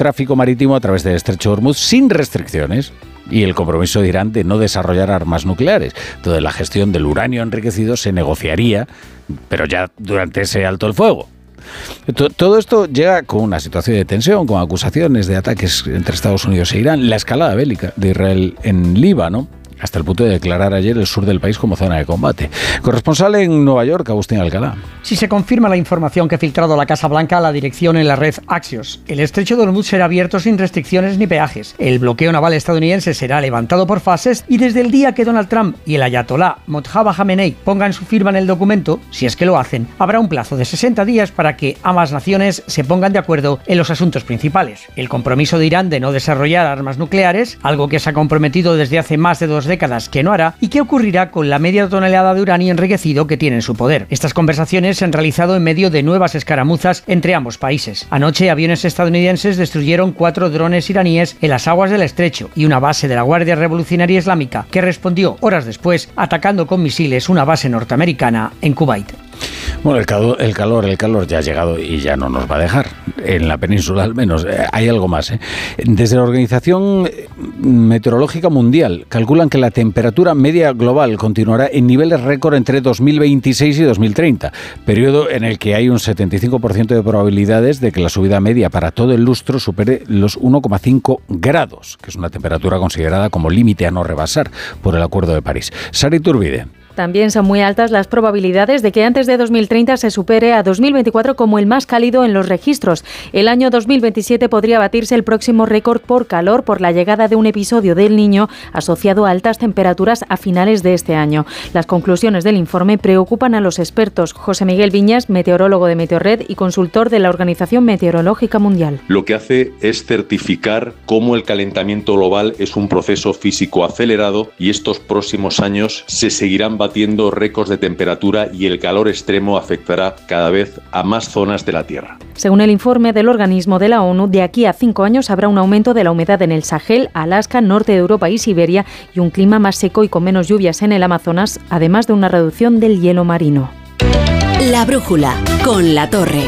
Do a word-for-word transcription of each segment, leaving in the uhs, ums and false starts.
tráfico marítimo a través del estrecho de Hormuz sin restricciones y el compromiso de Irán de no desarrollar armas nucleares. Toda la gestión del uranio enriquecido se negociaría, pero ya durante ese alto el fuego. Todo esto llega con una situación de tensión, con acusaciones de ataques entre Estados Unidos e Irán, la escalada bélica de Israel en Líbano, hasta el punto de declarar ayer el sur del país como zona de combate. Corresponsal en Nueva York, Agustín Alcalá. Si se confirma la información que ha filtrado la Casa Blanca a la dirección en la red Axios, el estrecho de Hormuz será abierto sin restricciones ni peajes. El bloqueo naval estadounidense será levantado por fases y desde el día que Donald Trump y el ayatolá Mojtaba Khamenei pongan su firma en el documento, si es que lo hacen, habrá un plazo de sesenta días para que ambas naciones se pongan de acuerdo en los asuntos principales. El compromiso de Irán de no desarrollar armas nucleares, algo que se ha comprometido desde hace más de dos décadas que no hará, y qué ocurrirá con la media tonelada de uranio enriquecido que tiene en su poder. Estas conversaciones se han realizado en medio de nuevas escaramuzas entre ambos países. Anoche, aviones estadounidenses destruyeron cuatro drones iraníes en las aguas del estrecho y una base de la Guardia Revolucionaria Islámica, que respondió horas después atacando con misiles una base norteamericana en Kuwait. Bueno, el calor, el calor, el calor ya ha llegado y ya no nos va a dejar. En la península al menos. Eh, hay algo más. ¿eh? Desde la Organización Meteorológica Mundial calculan que la temperatura media global continuará en niveles récord entre dos mil veintiséis y dos mil treinta, periodo en el que hay un setenta y cinco por ciento de probabilidades de que la subida media para todo el lustro supere los uno coma cinco grados, que es una temperatura considerada como límite a no rebasar por el Acuerdo de París. Sara Iturbide. También son muy altas las probabilidades de que antes de dos mil treinta se supere a dos mil veinticuatro como el más cálido en los registros. El año dos mil veintisiete podría batirse el próximo récord por calor por la llegada de un episodio del Niño asociado a altas temperaturas a finales de este año. Las conclusiones del informe preocupan a los expertos. José Miguel Viñas, meteorólogo de Meteorred y consultor de la Organización Meteorológica Mundial. Lo que hace es certificar cómo el calentamiento global es un proceso físico acelerado y estos próximos años se seguirán batiendo récords de temperatura y el calor extremo afectará cada vez a más zonas de la Tierra. Según el informe del organismo de la ONU, de aquí a cinco años habrá un aumento de la humedad en el Sahel, Alaska, norte de Europa y Siberia y un clima más seco y con menos lluvias en el Amazonas, además de una reducción del hielo marino. La brújula, con La Torre.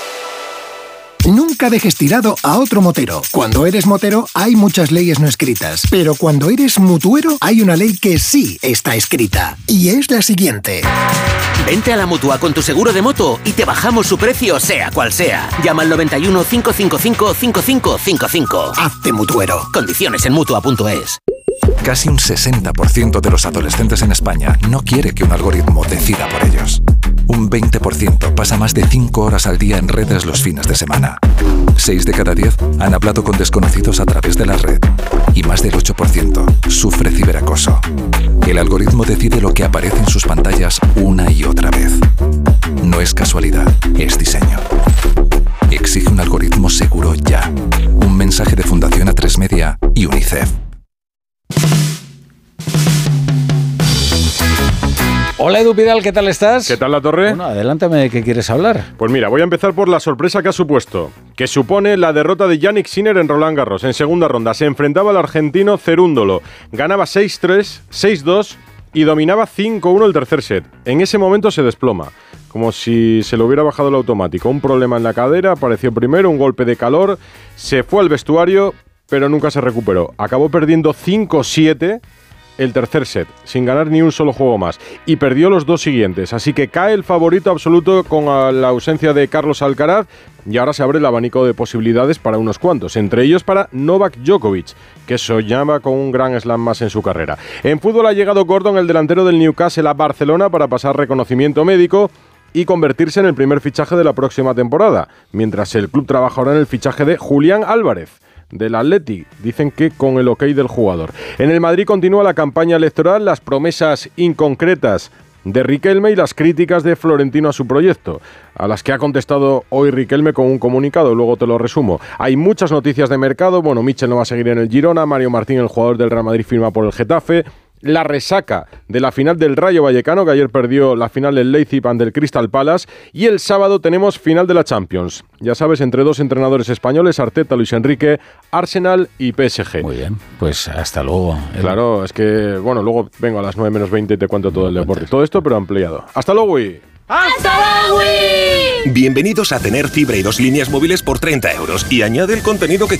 Nunca dejes tirado a otro motero. Cuando eres motero hay muchas leyes no escritas, pero cuando eres mutuero hay una ley que sí está escrita, y es la siguiente. Vente a la Mutua con tu seguro de moto y te bajamos su precio sea cual sea. Llama al noventa y uno, cinco cinco cinco, cinco cinco cinco cinco. Hazte mutuero. Condiciones en mutua punto es. Casi un sesenta por ciento de los adolescentes en España no quiere que un algoritmo decida por ellos. Un veinte por ciento pasa más de cinco horas al día en redes los fines de semana. seis de cada diez han hablado con desconocidos a través de la red. Y más del ocho por ciento sufre ciberacoso. El algoritmo decide lo que aparece en sus pantallas una y otra vez. No es casualidad, es diseño. Exige un algoritmo seguro ya. Un mensaje de Fundación A tres Media y UNICEF. Hola Edu Pidal, ¿qué tal estás? ¿Qué tal, La Torre? Bueno, adelántame de qué quieres hablar. Pues mira, voy a empezar por la sorpresa que ha supuesto, que supone la derrota de Jannik Sinner en Roland Garros. En segunda ronda se enfrentaba al argentino Cerúndolo. Ganaba seis tres, seis dos y dominaba cinco uno el tercer set. En ese momento se desploma, como si se le hubiera bajado el automático. Un problema en la cadera, apareció primero, un golpe de calor, se fue al vestuario, pero nunca se recuperó. Acabó perdiendo cinco siete el tercer set, sin ganar ni un solo juego más, y perdió los dos siguientes, así que cae el favorito absoluto con la ausencia de Carlos Alcaraz, y ahora se abre el abanico de posibilidades para unos cuantos, entre ellos para Novak Djokovic, que soñaba con un gran slam más en su carrera. En fútbol ha llegado Gordon, el delantero del Newcastle, a Barcelona para pasar reconocimiento médico y convertirse en el primer fichaje de la próxima temporada, mientras el club trabaja ahora en el fichaje de Julián Álvarez, del Athletic, dicen que con el ok del jugador. En el Madrid continúa la campaña electoral, las promesas inconcretas de Riquelme y las críticas de Florentino a su proyecto, a las que ha contestado hoy Riquelme con un comunicado, luego te lo resumo. Hay muchas noticias de mercado, bueno, Michel no va a seguir en el Girona, Mario Martín, el jugador del Real Madrid, firma por el Getafe. La resaca de la final del Rayo Vallecano, que ayer perdió la final del Leipzig ante el Crystal Palace, y el sábado tenemos final de la Champions. Ya sabes, entre dos entrenadores españoles, Arteta, Luis Enrique, Arsenal y P S G. Muy bien, pues hasta luego. Claro, es que, bueno, luego vengo a las nueve menos veinte y te cuento todo el deporte. Todo esto, pero ampliado. ¡Hasta luego! Y... ¡Hasta luego! Bienvenidos a tener fibra y dos líneas móviles por treinta euros y añade el contenido que